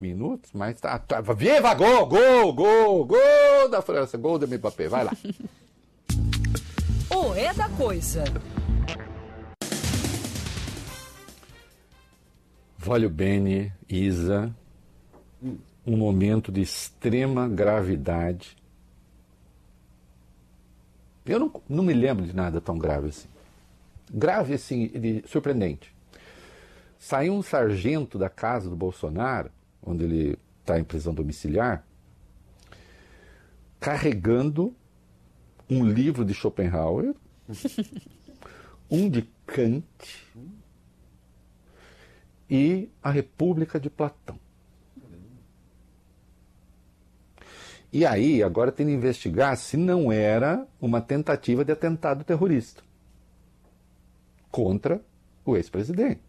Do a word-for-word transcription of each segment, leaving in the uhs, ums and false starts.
minutos, mas tá, tá, viva, gol, gol, gol, gol da França, gol do Mbappé, vai lá. O é da coisa. Voglio bene, Isa, um momento de extrema gravidade. Eu não, não me lembro de nada tão grave assim. Grave assim, de, surpreendente. Saiu um sargento da casa do Bolsonaro, onde ele está em prisão domiciliar, carregando um livro de Schopenhauer, um de Kant e a República de Platão. E aí, agora tem que investigar se não era uma tentativa de atentado terrorista contra o ex-presidente.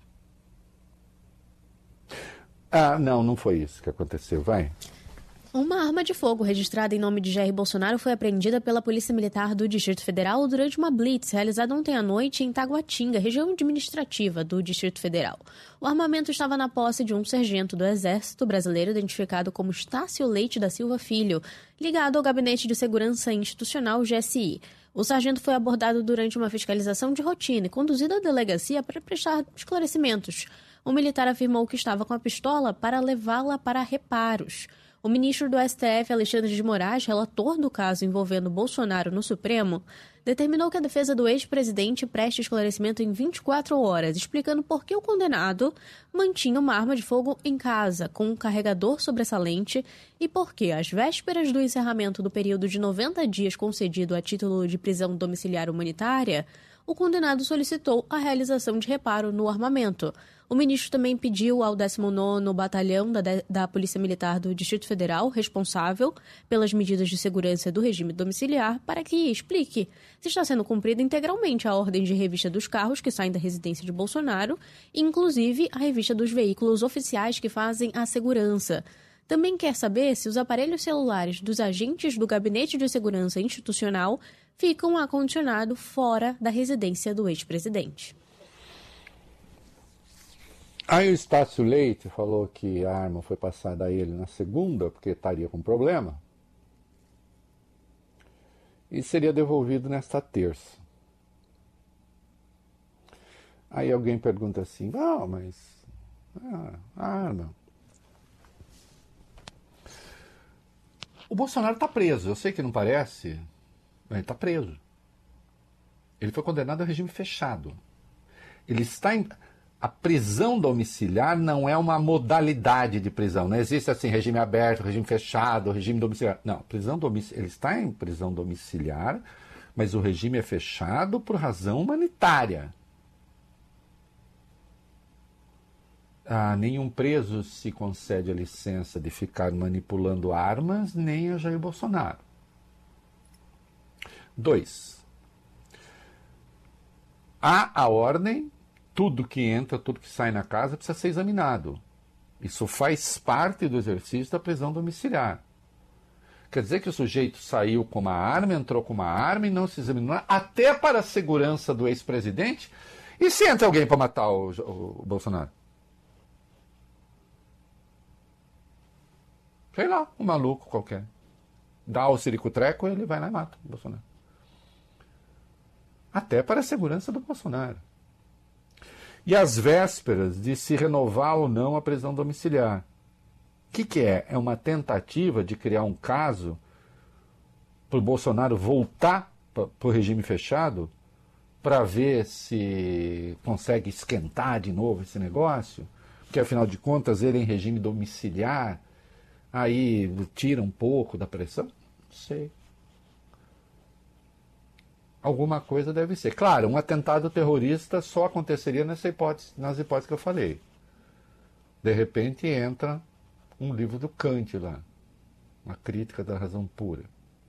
Ah, não, não foi isso que aconteceu, vai. Uma arma de fogo registrada em nome de Jair Bolsonaro foi apreendida pela Polícia Militar do Distrito Federal durante uma blitz realizada ontem à noite em Taguatinga, região administrativa do Distrito Federal. O armamento estava na posse de um sargento do Exército Brasileiro identificado como Estácio Leite da Silva Filho, ligado ao Gabinete de Segurança Institucional, G S I. O sargento foi abordado durante uma fiscalização de rotina e conduzido à delegacia para prestar esclarecimentos. O militar afirmou que estava com a pistola para levá-la para reparos. O ministro do S T F, Alexandre de Moraes, relator do caso envolvendo Bolsonaro no Supremo, determinou que a defesa do ex-presidente preste esclarecimento em vinte e quatro horas, explicando por que o condenado mantinha uma arma de fogo em casa, com um carregador sobressalente, e por que, às vésperas do encerramento do período de noventa dias concedido a título de prisão domiciliar humanitária, o condenado solicitou a realização de reparo no armamento. O ministro também pediu ao décimo nono Batalhão da, da Polícia Militar do Distrito Federal, responsável pelas medidas de segurança do regime domiciliar, para que explique se está sendo cumprida integralmente a ordem de revista dos carros que saem da residência de Bolsonaro, inclusive a revista dos veículos oficiais que fazem a segurança. Também quer saber se os aparelhos celulares dos agentes do Gabinete de Segurança Institucional ficam acondicionados fora da residência do ex-presidente. Aí o Estácio Leite falou que a arma foi passada a ele na segunda, porque estaria com problema, e seria devolvido nesta terça. Aí alguém pergunta assim, não, mas ah, a arma... O Bolsonaro está preso, eu sei que não parece, mas ele está preso. Ele foi condenado ao regime fechado. Ele está em... A prisão domiciliar não é uma modalidade de prisão. Não existe assim, regime aberto, regime fechado, regime domiciliar. Não, prisão domiciliar. Ele está em prisão domiciliar, mas o regime é fechado por razão humanitária. Ah, nenhum preso se concede a licença de ficar manipulando armas, nem a Jair Bolsonaro. Dois. Há a ordem... Tudo que entra, tudo que sai na casa precisa ser examinado. Isso faz parte do exercício da prisão domiciliar. Quer dizer que o sujeito saiu com uma arma, entrou com uma arma e não se examinou, até para a segurança do ex-presidente? E se entra alguém para matar o, o, o Bolsonaro? Sei lá, um maluco qualquer. Dá o ciricutreco, ele vai lá e mata o Bolsonaro. Até para a segurança do Bolsonaro. E às vésperas de se renovar ou não a prisão domiciliar. O que, que é? É uma tentativa de criar um caso para o Bolsonaro voltar para o regime fechado para ver se consegue esquentar de novo esse negócio, porque afinal de contas ele em regime domiciliar, aí tira um pouco da pressão? Não sei. Alguma coisa deve ser. Claro, um atentado terrorista só aconteceria nessa hipótese, nas hipóteses que eu falei. De repente entra um livro do Kant lá, uma crítica da razão pura.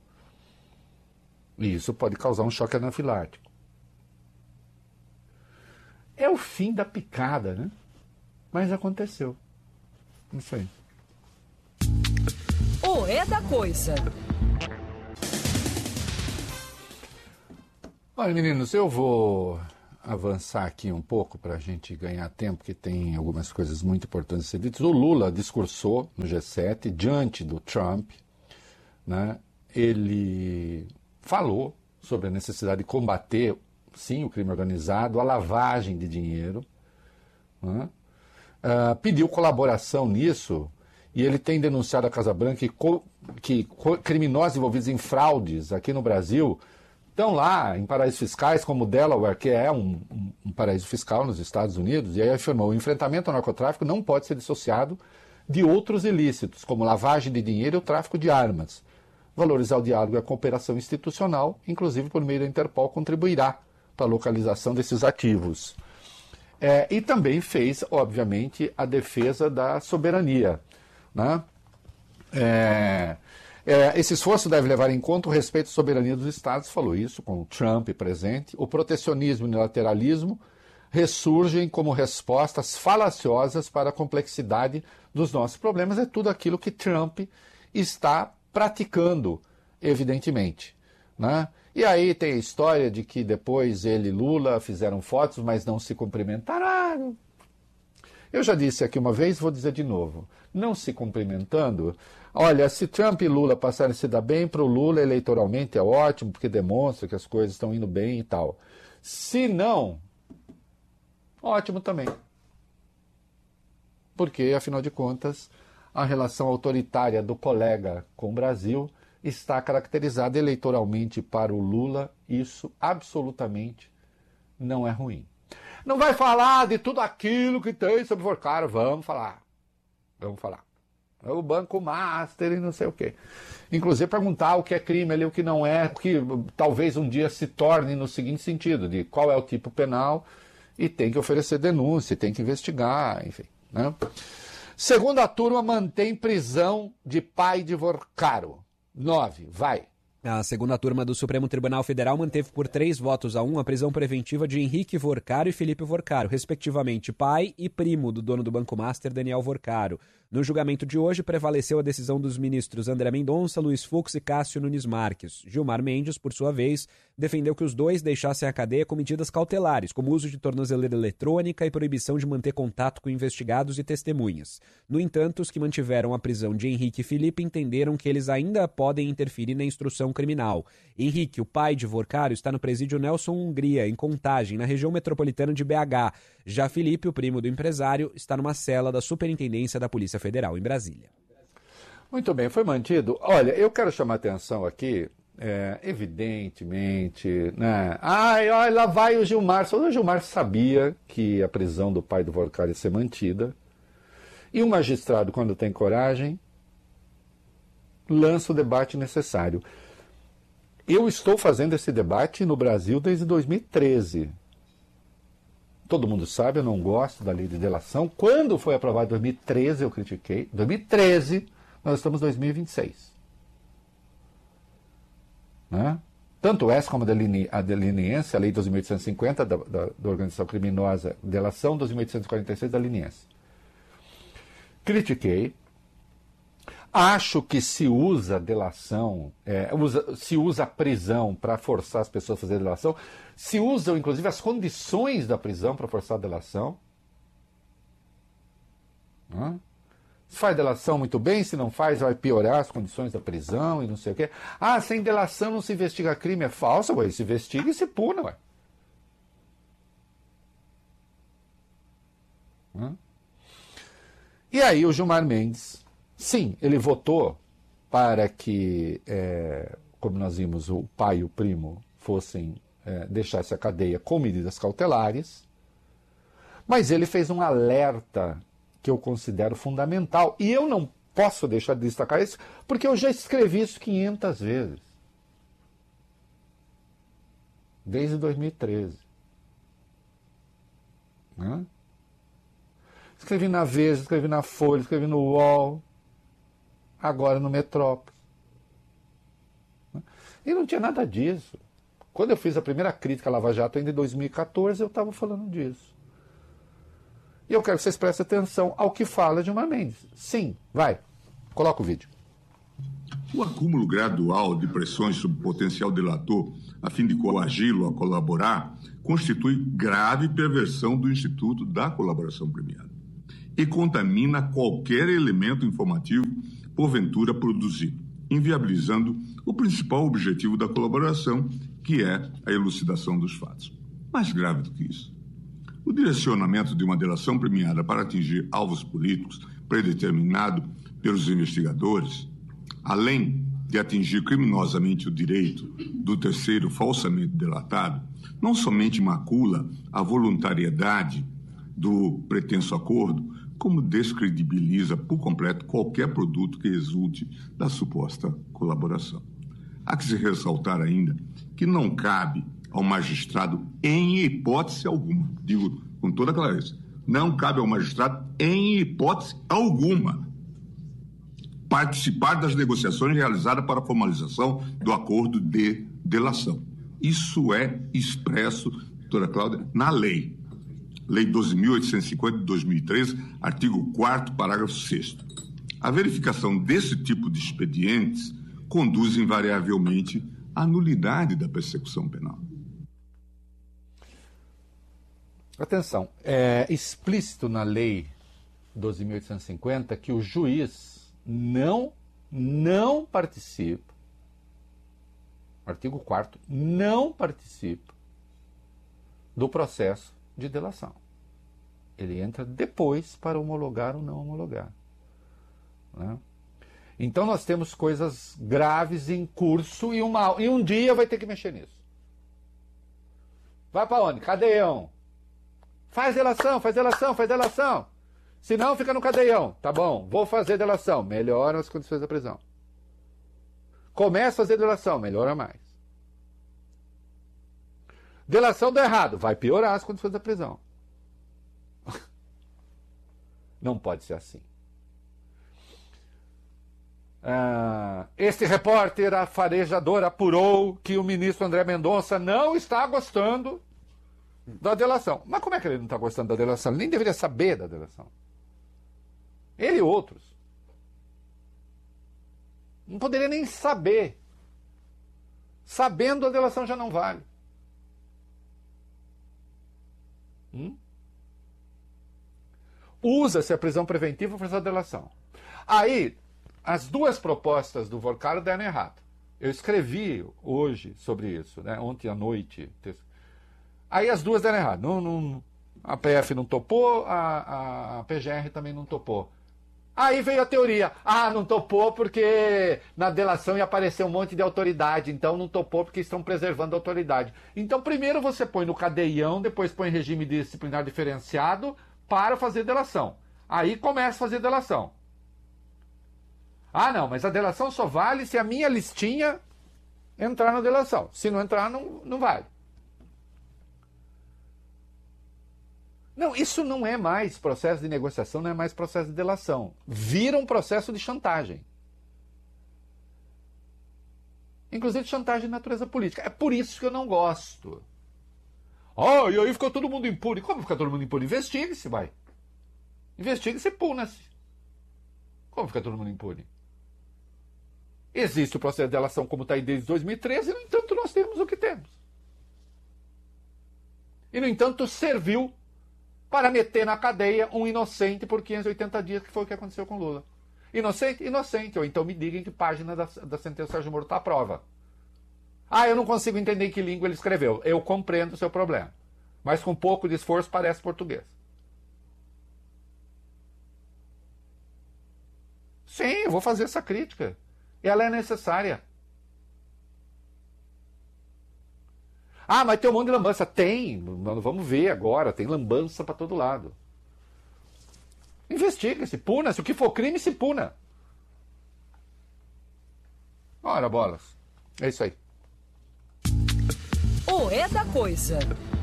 E isso pode causar um choque anafilático. É o fim da picada, né? Mas aconteceu. Isso aí. O é da coisa. Olha, meninos, eu vou avançar aqui um pouco para a gente ganhar tempo, porque tem algumas coisas muito importantes a ser ditas. O Lula discursou no G sete diante do Trump, né? Ele falou sobre a necessidade de combater, sim, o crime organizado, a lavagem de dinheiro, né? Uh, pediu colaboração nisso, e ele tem denunciado a Casa Branca que, co, que co, criminosos envolvidos em fraudes aqui no Brasil estão lá em paraísos fiscais, como o Delaware, que é um, um, um paraíso fiscal nos Estados Unidos, e aí afirmou: o enfrentamento ao narcotráfico não pode ser dissociado de outros ilícitos, como lavagem de dinheiro e o tráfico de armas. Valorizar o diálogo e a cooperação institucional, inclusive por meio da Interpol, contribuirá para a localização desses ativos. É, e também fez, obviamente, a defesa da soberania, né? É... É, esse esforço deve levar em conta o respeito à soberania dos Estados, falou isso com o Trump presente. O protecionismo e o unilateralismo ressurgem como respostas falaciosas para a complexidade dos nossos problemas. É tudo aquilo que Trump está praticando, evidentemente, né? E aí tem a história de que depois ele e Lula fizeram fotos, mas não se cumprimentaram. Eu já disse aqui uma vez, vou dizer de novo, não se cumprimentando. Olha, se Trump e Lula passarem a se dar bem, para o Lula eleitoralmente é ótimo, porque demonstra que as coisas estão indo bem e tal. Se não, ótimo também. Porque, afinal de contas, a relação autoritária do colega com o Brasil está caracterizada eleitoralmente para o Lula. Isso absolutamente não é ruim. Não vai falar de tudo aquilo que tem sobre o Vorcaro. Vamos falar. Vamos falar. O Banco Master e não sei o quê. Inclusive perguntar o que é crime ali, o que não é, o que talvez um dia se torne no seguinte sentido, de qual é o tipo penal, e tem que oferecer denúncia, tem que investigar, enfim, né? Segunda turma mantém prisão de pai de Vorcaro. Nove, vai. A segunda turma do Supremo Tribunal Federal manteve por três votos a um a prisão preventiva de Henrique Vorcaro e Felipe Vorcaro, respectivamente pai e primo do dono do Banco Master, Daniel Vorcaro. No julgamento de hoje, prevaleceu a decisão dos ministros André Mendonça, Luiz Fux e Cássio Nunes Marques. Gilmar Mendes, por sua vez, defendeu que os dois deixassem a cadeia com medidas cautelares, como uso de tornozeleira eletrônica e proibição de manter contato com investigados e testemunhas. No entanto, os que mantiveram a prisão de Henrique e Felipe entenderam que eles ainda podem interferir na instrução criminal. Henrique, o pai de Vorcaro, está no presídio Nelson Hungria, em Contagem, na região metropolitana de B H. Já Felipe, o primo do empresário, está numa cela da Superintendência da Polícia Federal, em Brasília. Muito bem, foi mantido. Olha, eu quero chamar a atenção aqui, é, evidentemente, né? Ai, ai, lá vai o Gilmar. Só o Gilmar sabia que a prisão do pai do Vorcaro ia ser mantida. E o magistrado, quando tem coragem, lança o debate necessário. Eu estou fazendo esse debate no Brasil desde dois mil e treze. Todo mundo sabe, eu não gosto da lei de delação. Quando foi aprovado em dois mil e treze, eu critiquei. dois mil e treze, nós estamos em dois mil e vinte e seis. Né? Tanto essa como a da leniência, a lei dois mil oitocentos e cinquenta da, da, da organização criminosa, delação dois mil oitocentos e quarenta e seis da leniência. Critiquei. Acho que se usa delação, é, usa, se usa prisão para forçar as pessoas a fazer delação, se usam inclusive as condições da prisão para forçar a delação. Hã? Se faz delação muito bem, se não faz vai piorar as condições da prisão e não sei o quê. Ah, sem delação não se investiga crime, é falso, ué, se investiga e se puna, ué. Hã? E aí o Gilmar Mendes, sim, ele votou para que, é, como nós vimos, o pai e o primo fossem, é, deixassem a cadeia com medidas cautelares, mas ele fez um alerta que eu considero fundamental. E eu não posso deixar de destacar isso, porque eu já escrevi isso quinhentas vezes. Desde dois mil e treze. Né? Escrevi na Veja, escrevi na Folha, escrevi no U O L, agora no Metrópolis. E não tinha nada disso. Quando eu fiz a primeira crítica à Lava Jato, ainda em dois mil e quatorze, eu estava falando disso. E eu quero que vocês prestem atenção ao que fala Gilmar Mendes. Sim, vai, coloca o vídeo. O acúmulo gradual de pressões sobre o potencial delator a fim de coagi-lo a colaborar constitui grave perversão do instituto da colaboração premiada e contamina qualquer elemento informativo porventura produzido, inviabilizando o principal objetivo da colaboração, que é a elucidação dos fatos. Mais grave do que isso, o direcionamento de uma delação premiada para atingir alvos políticos predeterminado pelos investigadores, além de atingir criminosamente o direito do terceiro falsamente delatado, não somente macula a voluntariedade do pretenso acordo, como descredibiliza por completo qualquer produto que resulte da suposta colaboração. Há que se ressaltar ainda que não cabe ao magistrado, em hipótese alguma, digo com toda clareza, não cabe ao magistrado, em hipótese alguma, participar das negociações realizadas para a formalização do acordo de delação. Isso é expresso, doutora Cláudia, na lei. Lei doze mil oitocentos e cinquenta de dois mil e treze, artigo quarto, parágrafo sexto. A verificação desse tipo de expedientes conduz invariavelmente à nulidade da persecução penal. Atenção, é explícito na lei doze mil oitocentos e cinquenta que o juiz não, não participa, artigo quarto, não participa do processo de delação. Ele entra depois para homologar ou não homologar. Né? Então nós temos coisas graves em curso e, uma, e um dia vai ter que mexer nisso. Vai para onde? Cadeião. Faz delação, faz delação, faz delação. Se não, fica no cadeião. Tá bom, vou fazer delação. Melhora as condições da prisão. Começa a fazer delação, melhora mais. Delação deu errado, vai piorar as condições da prisão. Não pode ser assim. Ah, este repórter afarejador apurou que o ministro André Mendonça não está gostando da delação. Mas como é que ele não está gostando da delação? Ele nem deveria saber da delação. Ele e outros. Não poderia nem saber. Sabendo, a delação já não vale. Hum? Usa-se a prisão preventiva para fazer a delação. Aí, as duas propostas do Vorcaro deram errado. Eu escrevi hoje sobre isso, né? Ontem à noite. Aí as duas deram errado. Não, não, a P F não topou, a, a, a P G R também não topou. Aí veio a teoria. Ah, não topou porque na delação ia aparecer um monte de autoridade. Então não topou porque estão preservando a autoridade. Então primeiro você põe no cadeião, depois põe em regime disciplinar diferenciado para fazer delação. Aí começa a fazer delação. Ah, não, mas a delação só vale se a minha listinha entrar na delação. Se não entrar, não, não vale. Não, isso não é mais processo de negociação, não é mais processo de delação. Vira um processo de chantagem. Inclusive de chantagem de natureza política. É por isso que eu não gosto. Oh, e aí ficou todo mundo impune. Como fica todo mundo impune? Investigue-se, vai. Investigue-se e puna-se. Como fica todo mundo impune? Existe o processo de delação como está aí desde dois mil e treze, e no entanto nós temos o que temos. E no entanto serviu para meter na cadeia um inocente por quinhentos e oitenta dias, que foi o que aconteceu com Lula. Inocente? Inocente. Ou então me digam que página da, da sentença do Sérgio Moro está à prova. Ah, eu não consigo entender em que língua ele escreveu. Eu compreendo o seu problema. Mas com pouco de esforço parece português. Sim, eu vou fazer essa crítica. Ela é necessária. Ah, mas tem um monte de lambança. Tem. Vamos ver agora. Tem lambança para todo lado. Investiga-se, puna-se. O que for crime, se puna. Ora, bolas. É isso aí. O É da Coisa.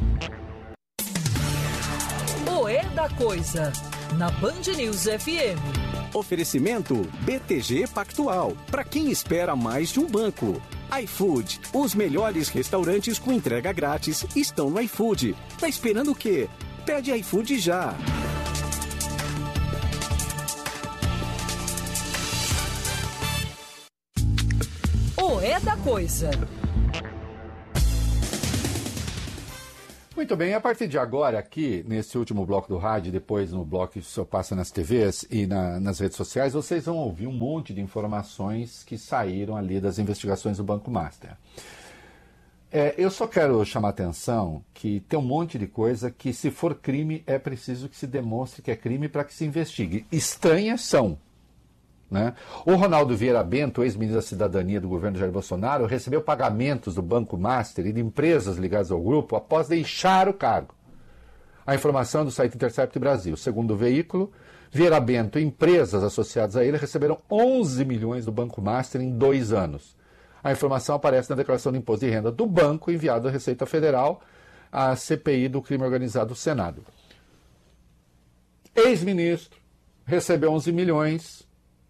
O É da Coisa. Na Band News F M. Oferecimento B T G Pactual. Para quem espera mais de um banco. iFood. Os melhores restaurantes com entrega grátis estão no iFood. Tá esperando o quê? Pede iFood já. O É da Coisa. Muito bem, a partir de agora, aqui, nesse último bloco do rádio, depois no bloco que o senhor passa nas T Vs e na, nas redes sociais, vocês vão ouvir um monte de informações que saíram ali das investigações do Banco Master. É, eu só quero chamar a atenção que tem um monte de coisa que, se for crime, é preciso que se demonstre que é crime para que se investigue. Estranhas são. Né? O Ronaldo Vieira Bento, ex-ministro da Cidadania do governo Jair Bolsonaro, recebeu pagamentos do Banco Master e de empresas ligadas ao grupo após deixar o cargo. A informação é do site Intercept Brasil. Segundo o veículo, Vieira Bento e empresas associadas a ele receberam onze milhões do Banco Master em dois anos. A informação aparece na declaração de imposto de renda do banco enviada à Receita Federal à C P I do crime organizado do Senado. Ex-ministro recebeu onze milhões.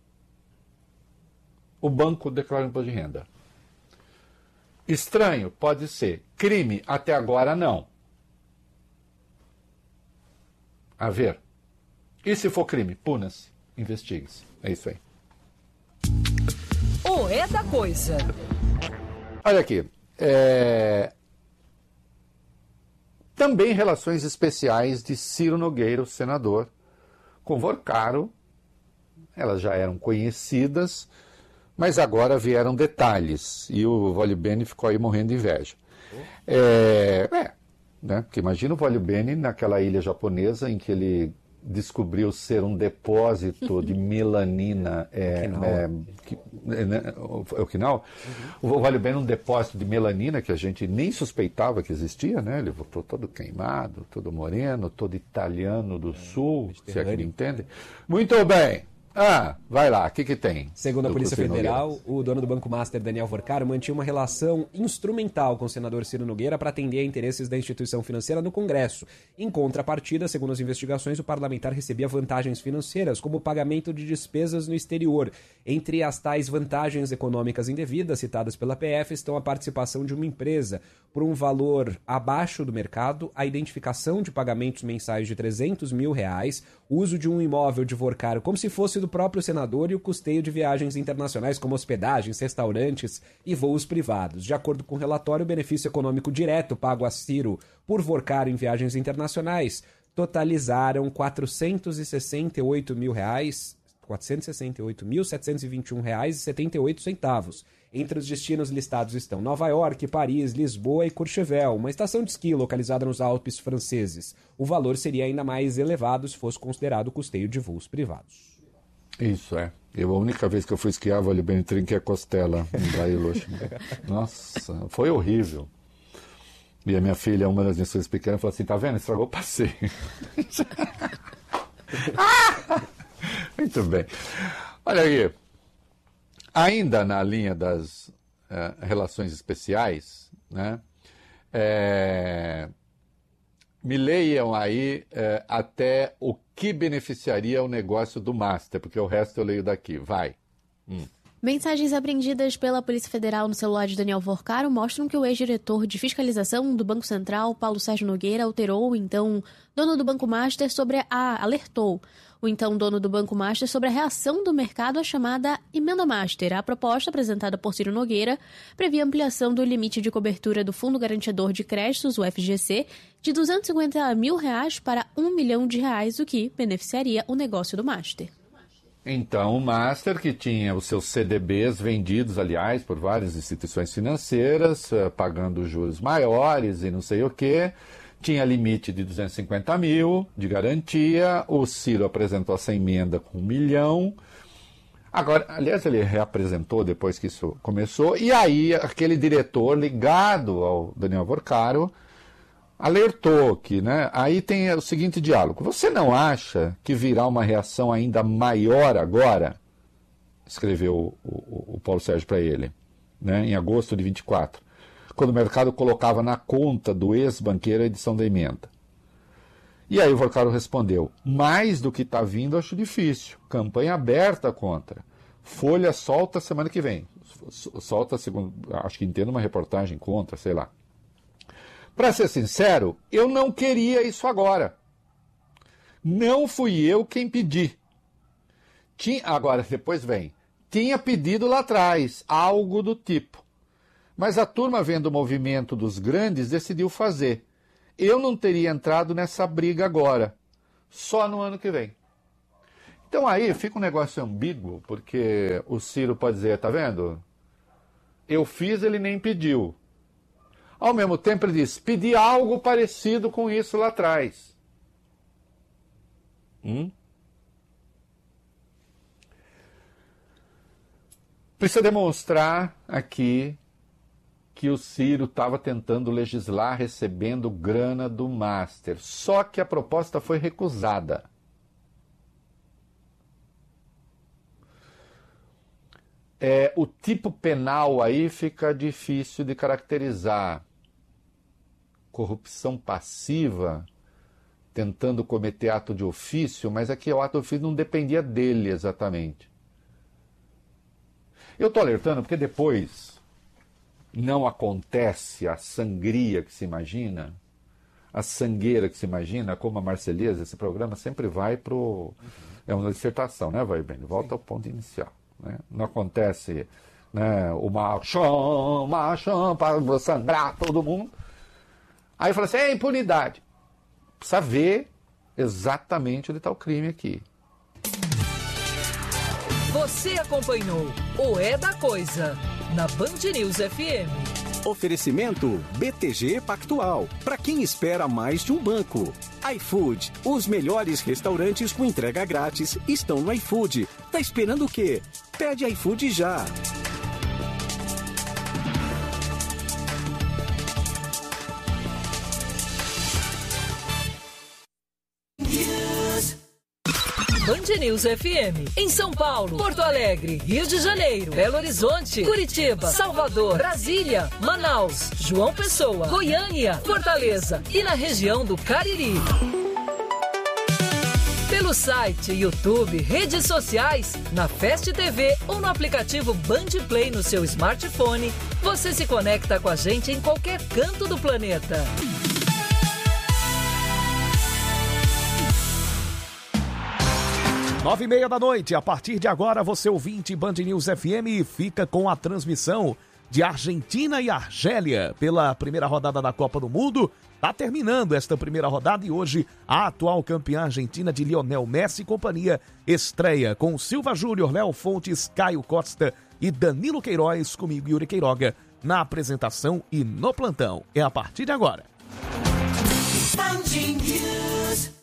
O banco declara imposto de renda. Estranho? Pode ser. Crime? Até agora, não. A ver. E se for crime? Puna-se. Investigue-se. É isso aí. O É da Coisa. Olha aqui. É... Também relações especiais de Ciro Nogueira, o senador, com Vorcaro. Elas já eram conhecidas, mas agora vieram detalhes, e o Vólio Bene ficou aí morrendo de inveja. É, é né? Porque imagina o Vólio Bene naquela ilha japonesa em que ele descobriu ser um depósito de melanina. É, é, que, é, né? É o Quinal? Uhum. O Vólio Bene é um depósito de melanina que a gente nem suspeitava que existia, né? Ele voltou todo queimado, todo moreno, todo italiano do sul, se é que me entende. Muito bem. Ah, vai lá, o que que tem? Segundo a Polícia Federal, o dono do Banco Master, Daniel Vorcaro, mantinha uma relação instrumental com o senador Ciro Nogueira para atender a interesses da instituição financeira no Congresso. Em contrapartida, segundo as investigações, o parlamentar recebia vantagens financeiras, como o pagamento de despesas no exterior. Entre as tais vantagens econômicas indevidas citadas pela P F estão a participação de uma empresa por um valor abaixo do mercado, a identificação de pagamentos mensais de trezentos mil reais, o uso de um imóvel de Vorcaro como se fosse do próprio senador e o custeio de viagens internacionais como hospedagens, restaurantes e voos privados. De acordo com o relatório, o benefício econômico direto pago a Ciro por Vorcaro em viagens internacionais totalizaram quatrocentos e sessenta e oito mil reais, quatrocentos e sessenta e oito mil, setecentos e vinte e um reais e setenta e oito centavos. Entre os destinos listados estão Nova York, Paris, Lisboa e Courchevel, uma estação de esqui localizada nos Alpes franceses. O valor seria ainda mais elevado se fosse considerado o custeio de voos privados. Isso, é. Eu, a única vez que eu fui esquiar, Vale bem, trinquei a costela em Bariloche. Nossa, foi horrível. E a minha filha, uma das minhas filhas pequenas, falou assim, tá vendo? Estragou o passeio. Muito bem. Olha aí. Ainda na linha das uh, relações especiais, né? É... Me leiam aí é, até o que beneficiaria o negócio do Master, porque o resto eu leio daqui. Vai. Hum. Mensagens apreendidas pela Polícia Federal no celular de Daniel Vorcaro mostram que o ex-diretor de fiscalização do Banco Central, Paulo Sérgio Nogueira, alterou o então dono do Banco Master sobre a... alertou o então dono do Banco Master sobre a reação do mercado à chamada Emenda Master. A proposta apresentada por Ciro Nogueira previa ampliação do limite de cobertura do Fundo Garantidor de Créditos, o F G C, de duzentos e cinquenta mil reais para um milhão de reais, o que beneficiaria o negócio do Master. Então, o Master, que tinha os seus C D Bs vendidos, aliás, por várias instituições financeiras, pagando juros maiores e não sei o quê, tinha limite de duzentos e cinquenta mil de garantia, o Ciro apresentou essa emenda com um milhão. Agora, aliás, ele reapresentou depois que isso começou, e aí aquele diretor ligado ao Daniel Vorcaro alertou que, né? Aí tem o seguinte diálogo. Você não acha que virá uma reação ainda maior agora? Escreveu o, o, o Paulo Sérgio para ele, né? Em agosto de vinte e quatro. Quando o mercado colocava na conta do ex-banqueiro a edição da emenda. E aí o Vorcaro respondeu, mais do que está vindo acho difícil, campanha aberta contra, Folha solta semana que vem, solta, segundo, acho que entendo uma reportagem contra, sei lá. Para ser sincero, eu não queria isso agora, não fui eu quem pedi. Tinha, agora, depois vem, tinha pedido lá atrás, algo do tipo. Mas a turma, vendo o movimento dos grandes, decidiu fazer. Eu não teria entrado nessa briga agora, só no ano que vem. Então aí fica um negócio ambíguo, porque o Ciro pode dizer, tá vendo? Eu fiz, ele nem pediu. Ao mesmo tempo ele diz, pedi algo parecido com isso lá atrás. Hum? Precisa demonstrar aqui que o Ciro estava tentando legislar recebendo grana do Master. Só que a proposta foi recusada. É, o tipo penal aí fica difícil de caracterizar. Corrupção passiva, tentando cometer ato de ofício, mas aqui o ato de ofício não dependia dele exatamente. Eu estou alertando porque depois não acontece a sangria que se imagina, a sangueira que se imagina, como a Marselhesa, esse programa sempre vai para o... É uma dissertação, né, vai bem? Volta ao ponto inicial. Né? Não acontece, né, o machão, machão, para sangrar todo mundo. Aí fala assim, é impunidade. Precisa ver exatamente onde está o crime aqui. Você acompanhou o É da Coisa, na Band News F M. Oferecimento B T G Pactual. Para quem espera mais de um banco. iFood. Os melhores restaurantes com entrega grátis estão no iFood. Tá esperando o quê? Pede iFood já. Band News F M, em São Paulo, Porto Alegre, Rio de Janeiro, Belo Horizonte, Curitiba, Salvador, Brasília, Manaus, João Pessoa, Goiânia, Fortaleza e na região do Cariri. Pelo site, YouTube, redes sociais, na Fast T V ou no aplicativo Band Play no seu smartphone, você se conecta com a gente em qualquer canto do planeta. Nove e meia da noite, a partir de agora, você ouvinte Band News F M fica com a transmissão de Argentina e Argélia pela primeira rodada da Copa do Mundo. Está terminando esta primeira rodada e hoje a atual campeã argentina de Lionel Messi e companhia estreia com Silva Júnior, Léo Fontes, Caio Costa e Danilo Queiroz, comigo Yuri Queiroga, na apresentação e no plantão. É a partir de agora. Band News.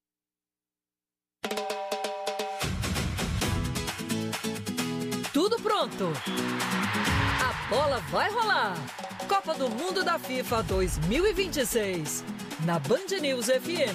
Tudo pronto. A bola vai rolar. Copa do Mundo da FIFA dois mil e vinte e seis. Na Band News F M.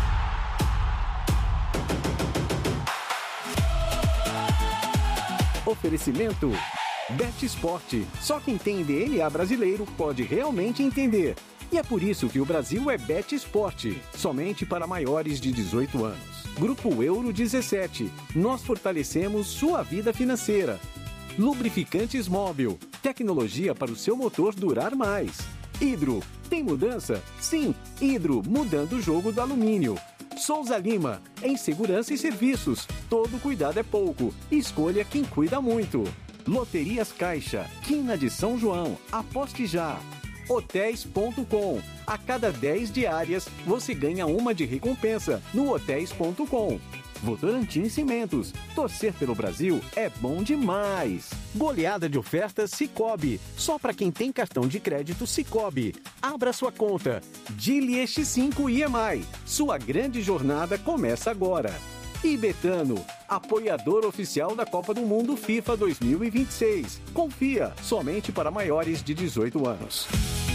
Oferecimento Bet Sport. Só quem tem D N A brasileiro pode realmente entender. E é por isso que o Brasil é Bet Sport. Somente para maiores de dezoito anos. Grupo Euro dezessete. Nós fortalecemos sua vida financeira. Lubrificantes Móbil. Tecnologia para o seu motor durar mais. Hidro. Tem mudança? Sim. Hidro, mudando o jogo do alumínio. Souza Lima. Em segurança e serviços. Todo cuidado é pouco. Escolha quem cuida muito. Loterias Caixa. Quina de São João. Aposte já. hotéis ponto com. A cada dez diárias, você ganha uma de recompensa no hotéis ponto com. Votorantim Cimentos. Torcer pelo Brasil é bom demais. Goleada de ofertas Sicoob. Só para quem tem cartão de crédito Sicoob. Abra sua conta. Dili X cinco I M I. Sua grande jornada começa agora. E Betano, apoiador oficial da Copa do Mundo FIFA dois mil e vinte e seis. Confia, somente para maiores de dezoito anos.